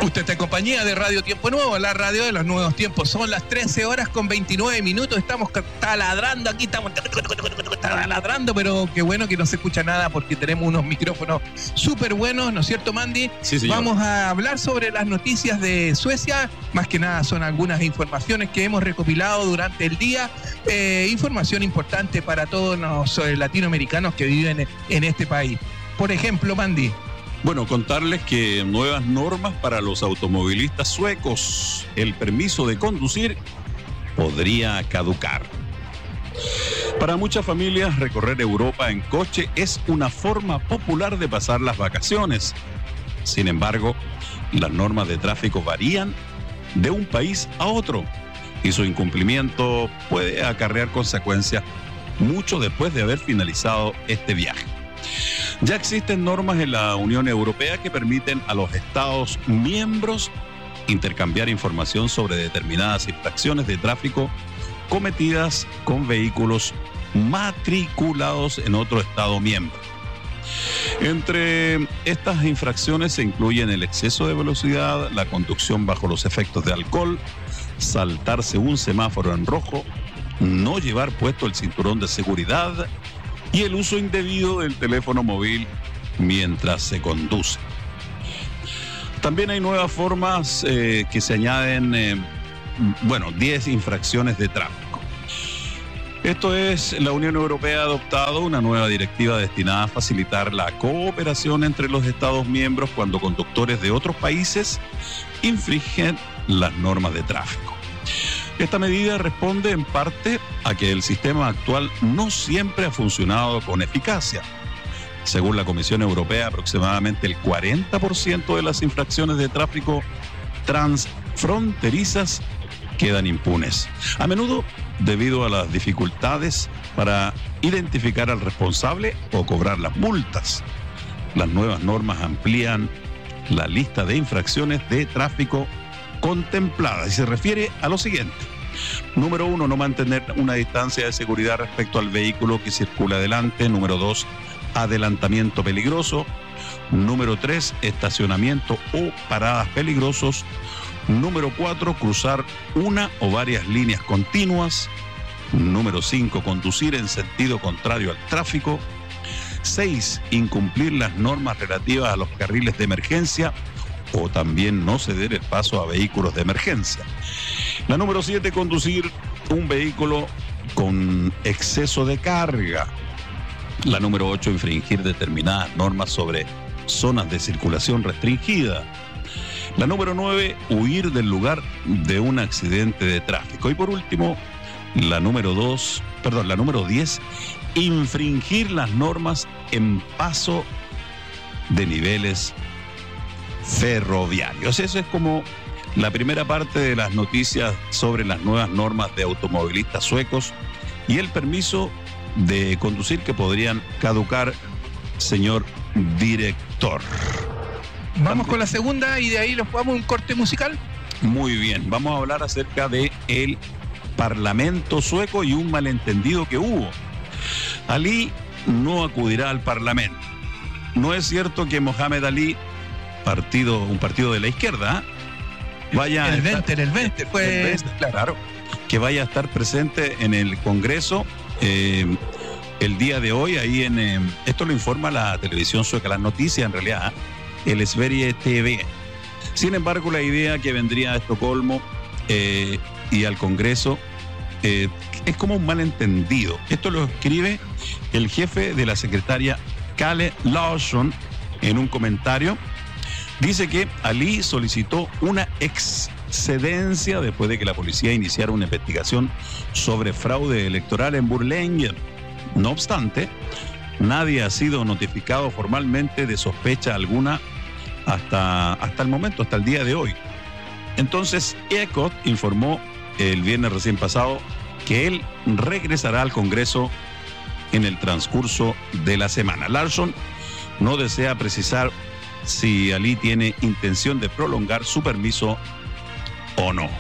Usted está en compañía de Radio Tiempo Nuevo, la radio de los nuevos tiempos. Son las 13:29. Estamos taladrando aquí, estamos taladrando, pero qué bueno que no se escucha nada porque tenemos unos micrófonos súper buenos, ¿no es cierto, Mandy? Sí, señor. Vamos a hablar sobre las noticias de Suecia. Más que nada son algunas informaciones que hemos recopilado durante el día. Información importante para todos los latinoamericanos que viven en este país. Por ejemplo, Mandy. Bueno, contarles que nuevas normas para los automovilistas suecos. El permiso de conducir podría caducar. Para muchas familias, recorrer Europa en coche es una forma popular de pasar las vacaciones. Sin embargo, las normas de tráfico varían de un país a otro y su incumplimiento puede acarrear consecuencias mucho después de haber finalizado este viaje. Ya existen normas en la Unión Europea que permiten a los Estados miembros intercambiar información sobre determinadas infracciones de tráfico cometidas con vehículos matriculados en otro Estado miembro. Entre estas infracciones se incluyen el exceso de velocidad, la conducción bajo los efectos de alcohol, saltarse un semáforo en rojo, no llevar puesto el cinturón de seguridad y el uso indebido del teléfono móvil mientras se conduce. También hay nuevas formas que se añaden, 10 infracciones de tráfico. Esto es, la Unión Europea ha adoptado una nueva directiva destinada a facilitar la cooperación entre los Estados miembros cuando conductores de otros países infringen las normas de tráfico. Esta medida responde en parte a que el sistema actual no siempre ha funcionado con eficacia. Según la Comisión Europea, aproximadamente el 40% de las infracciones de tráfico transfronterizas quedan impunes, a menudo debido a las dificultades para identificar al responsable o cobrar las multas. Las nuevas normas amplían la lista de infracciones de tráfico contempladas y se refiere a lo siguiente. Número 1, no mantener una distancia de seguridad respecto al vehículo que circula adelante. Número 2, adelantamiento peligroso. Número 3, estacionamiento o paradas peligrosos. Número 4, cruzar una o varias líneas continuas. Número 5, conducir en sentido contrario al tráfico. 6, incumplir las normas relativas a los carriles de emergencia o también no ceder el paso a vehículos de emergencia. La número 7, conducir un vehículo con exceso de carga. La número 8, infringir determinadas normas sobre zonas de circulación restringida. La número 9, huir del lugar de un accidente de tráfico. Y por último, la número 10, infringir las normas en paso de niveles ferroviarios. Eso es como la primera parte de las noticias sobre las nuevas normas de automovilistas suecos y el permiso de conducir que podrían caducar, señor director. Vamos con la segunda y de ahí nos jugamos un corte musical. Muy bien, vamos a hablar acerca de el Parlamento sueco y un malentendido que hubo. Ali no acudirá al Parlamento. No es cierto que Mohamed Ali, un partido de la izquierda, vaya el 20, pues claro, que vaya a estar presente en el Congreso el día de hoy. Ahí esto lo informa la televisión sueca, las noticias en realidad, el Sverige TV. Sin embargo, la idea que vendría a Estocolmo y al Congreso es como un malentendido. Esto lo escribe el jefe de la secretaria Kalle Larsson en un comentario. Dice que Ali solicitó una excedencia después de que la policía iniciara una investigación sobre fraude electoral en Borlänge. No obstante, nadie ha sido notificado formalmente de sospecha alguna hasta el momento, hasta el día de hoy. Entonces, Ekot informó el viernes recién pasado que él regresará al Congreso en el transcurso de la semana. Larsson no desea precisar si Ali tiene intención de prolongar su permiso o no.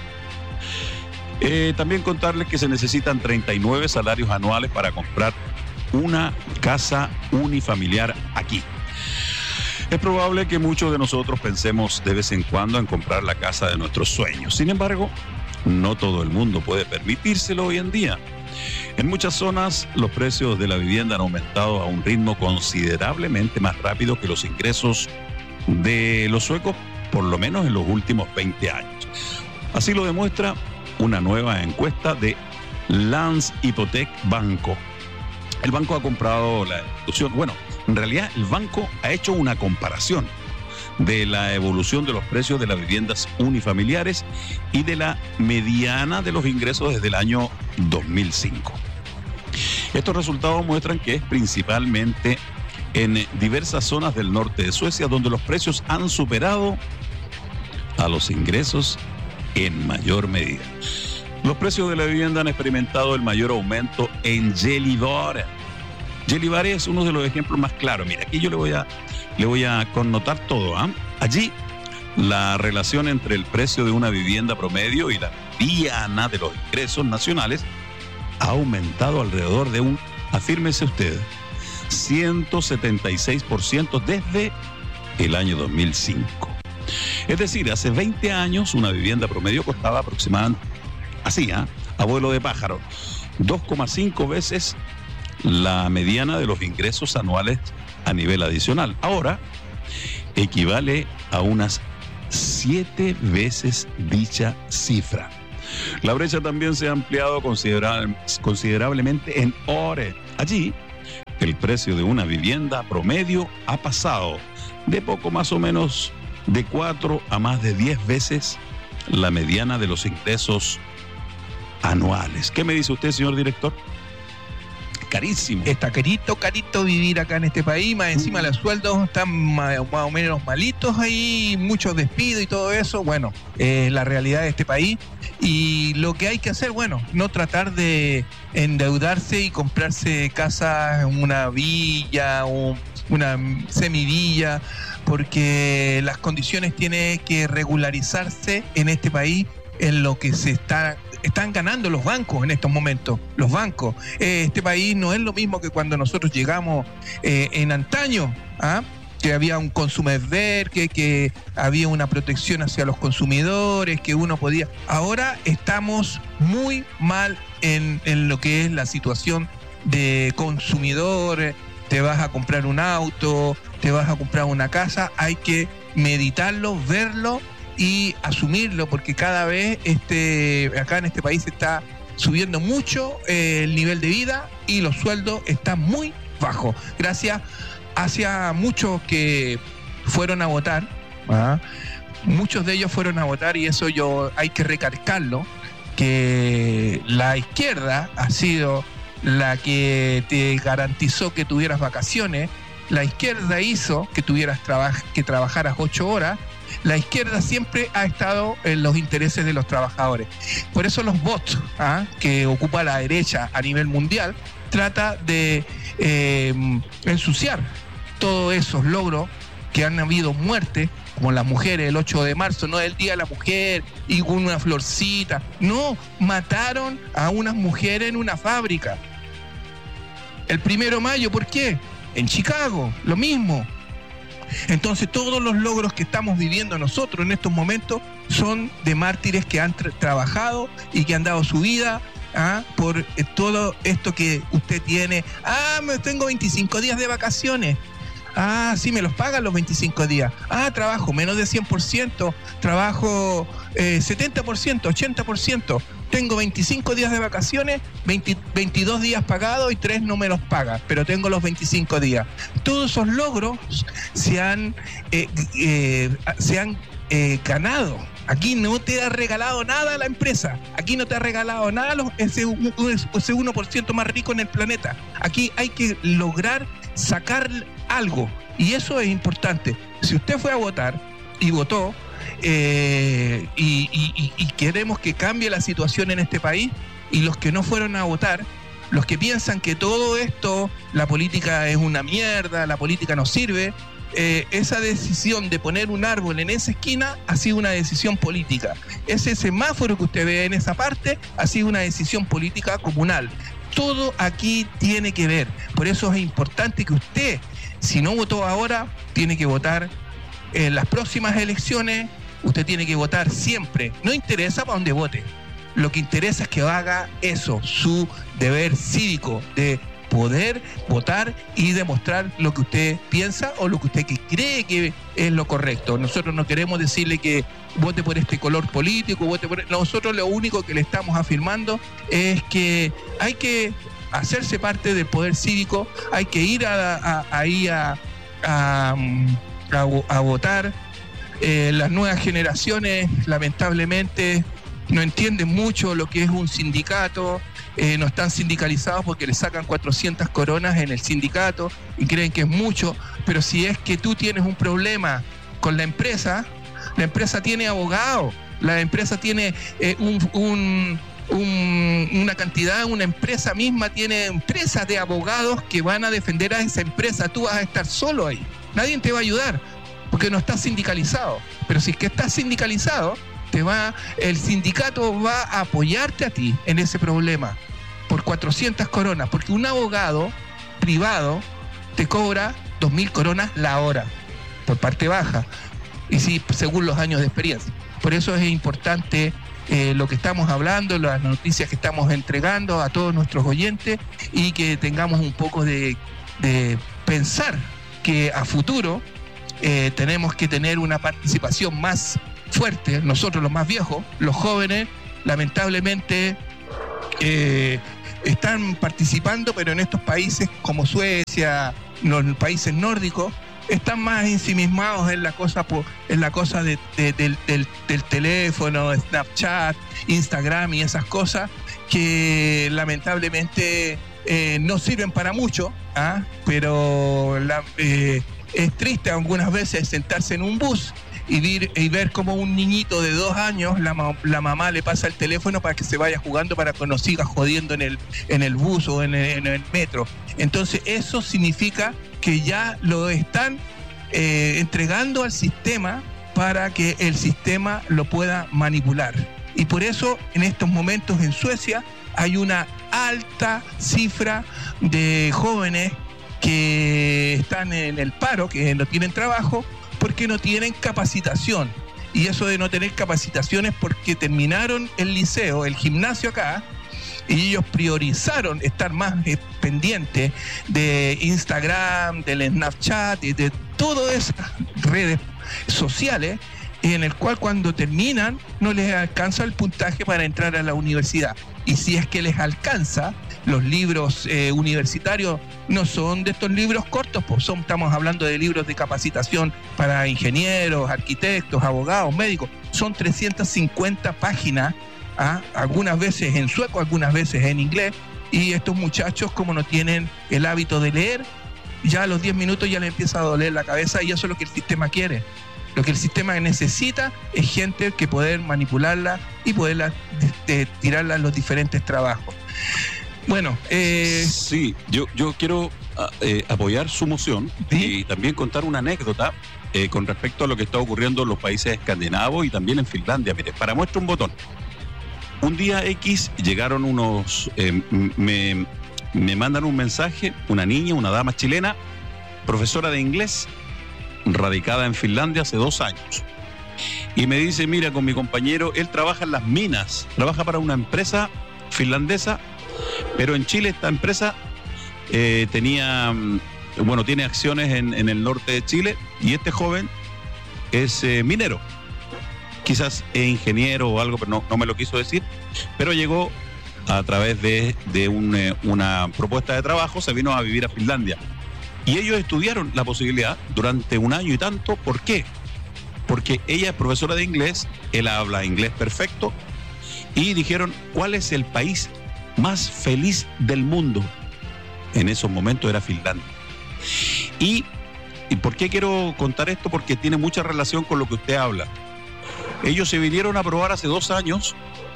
También contarles que se necesitan 39 salarios anuales para comprar una casa unifamiliar aquí. Es probable que muchos de nosotros pensemos de vez en cuando en comprar la casa de nuestros sueños. Sin embargo, no todo el mundo puede permitírselo hoy en día. En muchas zonas, los precios de la vivienda han aumentado a un ritmo considerablemente más rápido que los ingresos de los suecos, por lo menos en los últimos 20 años. Así lo demuestra una nueva encuesta de Landshypotek Banco. El banco ha comprado la institución. Bueno, en realidad el banco ha hecho una comparación de la evolución de los precios de las viviendas unifamiliares y de la mediana de los ingresos desde el año 2005. Estos resultados muestran que es principalmente en diversas zonas del norte de Suecia donde los precios han superado a los ingresos en mayor medida. Los precios de la vivienda han experimentado el mayor aumento en Gällivare. Gällivare es uno de los ejemplos más claros. Mira, aquí yo le voy a connotar todo. Allí, la relación entre el precio de una vivienda promedio y la mediana de los ingresos nacionales ha aumentado alrededor de afírmese usted, 176% desde el año 2005. Es decir, hace 20 años una vivienda promedio costaba aproximadamente, a vuelo de pájaro, 2,5 veces la mediana de los ingresos anuales a nivel adicional. Ahora equivale a unas 7 veces dicha cifra. La brecha también se ha ampliado considerablemente en Åre. Allí, el precio de una vivienda promedio ha pasado de poco más o menos de 4 a más de 10 veces la mediana de los ingresos anuales. ¿Qué me dice usted, señor director? Carísimo. Está carito vivir acá en este país, más encima los sueldos están más o menos malitos ahí, muchos despidos y todo eso. Bueno, la realidad de este país. Y lo que hay que hacer, bueno, no tratar de endeudarse y comprarse casas en una villa o una semivilla, porque las condiciones tienen que regularizarse en este país en lo que están ganando los bancos en estos momentos. Los bancos. Este país no es lo mismo que cuando nosotros llegamos en antaño, que había un consumer, que había una protección hacia los consumidores, que uno podía. Ahora estamos muy mal en lo que es la situación de consumidor. Te vas a comprar un auto, te vas a comprar una casa, hay que meditarlo, verlo y asumirlo, porque cada vez acá en este país se está subiendo mucho el nivel de vida y los sueldos están muy bajos. Gracias hacia muchos que fueron a votar, muchos de ellos fueron a votar, y eso hay que recalcarlo, que la izquierda ha sido la que te garantizó que tuvieras vacaciones. La izquierda hizo que que trabajaras 8 horas. La izquierda siempre ha estado en los intereses de los trabajadores. Por eso los bots que ocupa la derecha a nivel mundial trata de ensuciar todos esos logros que han habido muertes, como las mujeres el 8 de marzo, no el Día de la Mujer y con una florcita. No, mataron a unas mujeres en una fábrica. El 1 de mayo, ¿por qué? En Chicago, lo mismo. Entonces todos los logros que estamos viviendo nosotros en estos momentos son de mártires que han trabajado y que han dado su vida por todo esto que usted tiene. Tengo 25 días de vacaciones. Sí, me los pagan los 25 días. Trabajo menos de 100%, trabajo 70%, 80%. Tengo 25 días de vacaciones, 22 días pagados y 3 no me los paga, pero tengo los 25 días. Todos esos logros se han ganado. Aquí no te ha regalado nada la empresa. Aquí no te ha regalado nada ese 1% más rico en el planeta. Aquí hay que lograr sacar algo. Y eso es importante. Si usted fue a votar y votó, y queremos que cambie la situación en este país, y los que no fueron a votar, los que piensan que todo esto, la política es una mierda, la política no sirve, esa decisión de poner un árbol en esa esquina ha sido una decisión política. Ese semáforo que usted ve en esa parte ha sido una decisión política comunal. Todo aquí tiene que ver. Por eso es importante que usted Si no votó ahora, tiene que votar en las próximas elecciones. Usted tiene que votar siempre. No interesa para dónde vote. Lo que interesa es que haga eso, su deber cívico de poder votar y demostrar lo que usted piensa o lo que usted cree que es lo correcto. Nosotros no queremos decirle que vote por este color político, vote por... Nosotros lo único que le estamos afirmando es que hay que hacerse parte del poder cívico, hay que ir ahí a votar. Las nuevas generaciones, lamentablemente, no entienden mucho lo que es un sindicato, no están sindicalizados porque le sacan 400 coronas en el sindicato y creen que es mucho, pero si es que tú tienes un problema con la empresa tiene abogado, la empresa tiene una cantidad, una empresa misma tiene empresas de abogados que van a defender a esa empresa. Tú vas a estar solo ahí, nadie te va a ayudar porque no estás sindicalizado, pero si es que estás sindicalizado, el sindicato va a apoyarte a ti en ese problema por 400 coronas, porque un abogado privado te cobra 2.000 coronas la hora por parte baja, y sí, según los años de experiencia. Por eso es importante lo que estamos hablando, las noticias que estamos entregando a todos nuestros oyentes, y que tengamos un poco de pensar que a futuro tenemos que tener una participación más fuerte. Nosotros los más viejos, los jóvenes, lamentablemente están participando, pero en estos países como Suecia, los países nórdicos, están más ensimismados en la cosa del teléfono, Snapchat, Instagram y esas cosas que lamentablemente no sirven para mucho, pero es triste algunas veces sentarse en un bus y ver como un niñito de 2 años, la mamá le pasa el teléfono para que se vaya jugando, para que no siga jodiendo en el bus o en el metro. Entonces eso significa que ya lo están entregando al sistema para que el sistema lo pueda manipular. Y por eso en estos momentos en Suecia hay una alta cifra de jóvenes que están en el paro, que no tienen trabajo, porque no tienen capacitación. Y eso de no tener capacitación es porque terminaron el liceo, el gimnasio acá, y ellos priorizaron estar más pendientes de Instagram, del Snapchat y de todas esas redes sociales, en el cual cuando terminan no les alcanza el puntaje para entrar a la universidad. Y si es que les alcanza, los libros universitarios no son de estos libros cortos, pues estamos hablando de libros de capacitación para ingenieros, arquitectos, abogados, médicos. Son 350 páginas, algunas veces en sueco, algunas veces en inglés, y estos muchachos, como no tienen el hábito de leer, ya a los 10 minutos ya les empieza a doler la cabeza, y eso es lo que el sistema quiere. Lo que el sistema necesita es gente que poder manipularla y poderla tirarla a los diferentes trabajos. Bueno, sí, yo quiero apoyar su moción, ¿sí? Y también contar una anécdota con respecto a lo que está ocurriendo en los países escandinavos y también en Finlandia. Mire, para muestra un botón. Un día X llegaron unos, me mandan un mensaje, una niña, una dama chilena, profesora de inglés, radicada en Finlandia hace 2 años. Y me dice, mira, con mi compañero, él trabaja en las minas, trabaja para una empresa finlandesa, pero en Chile esta empresa tiene acciones en el norte de Chile, y este joven es minero. Quizás es ingeniero o algo, pero no me lo quiso decir, pero llegó a través de una propuesta de trabajo, se vino a vivir a Finlandia. Y ellos estudiaron la posibilidad durante 1 año y tanto. ¿Por qué? Porque ella es profesora de inglés, él habla inglés perfecto, y dijeron, ¿cuál es el país más feliz del mundo? En esos momentos era Finlandia. ¿Y por qué quiero contar esto? Porque tiene mucha relación con lo que usted habla. Ellos se vinieron a probar hace 2 años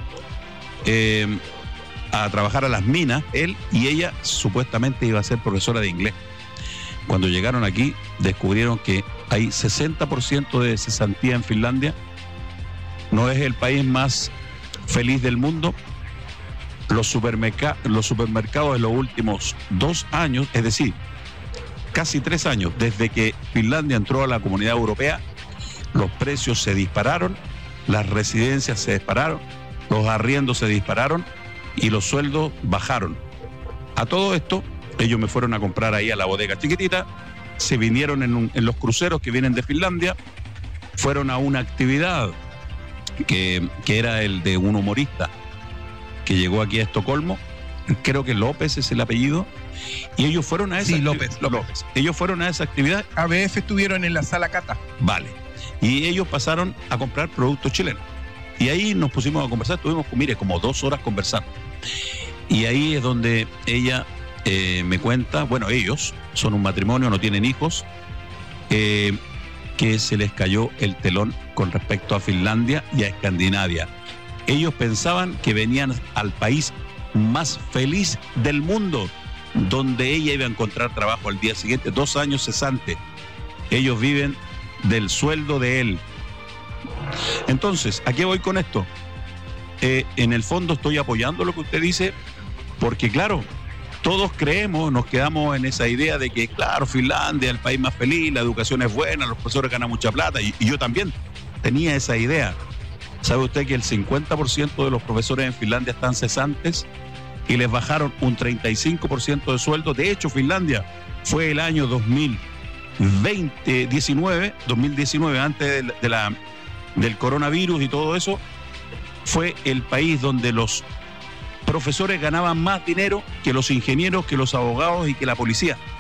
a trabajar a las minas, él y ella supuestamente iba a ser profesora de inglés. Cuando llegaron aquí, descubrieron que hay 60% de cesantía en Finlandia. No es el país más feliz del mundo. Los supermercados en los últimos 2 años, es decir, casi 3 años, desde que Finlandia entró a la Comunidad Europea, los precios se dispararon, las residencias se dispararon, los arriendos se dispararon y los sueldos bajaron. A todo esto, ellos me fueron a comprar ahí a la bodega chiquitita, se vinieron en los cruceros que vienen de Finlandia, fueron a una actividad que era el de un humorista que llegó aquí a Estocolmo, creo que López es el apellido, y ellos fueron a esa López. Ellos fueron a esa actividad. ABF estuvieron en la sala Cata. Vale. Y ellos pasaron a comprar productos chilenos. Y ahí nos pusimos a conversar, estuvimos, mire, como 2 horas conversando. Y ahí es donde ella me cuenta, bueno, ellos son un matrimonio, no tienen hijos, que se les cayó el telón con respecto a Finlandia y a Escandinavia. Ellos pensaban que venían al país más feliz del mundo, donde ella iba a encontrar trabajo al día siguiente, 2 años cesante. Ellos viven del sueldo de él. Entonces, ¿a qué voy con esto? En el fondo estoy apoyando lo que usted dice, porque claro, todos creemos, nos quedamos en esa idea de que, claro, Finlandia es el país más feliz, la educación es buena, los profesores ganan mucha plata, y yo también tenía esa idea. ¿Sabe usted que el 50% de los profesores en Finlandia están cesantes y les bajaron un 35% de sueldo? De hecho, Finlandia fue el año 2019, antes del coronavirus y todo eso, fue el país donde los profesores ganaban más dinero que los ingenieros, que los abogados y que la policía.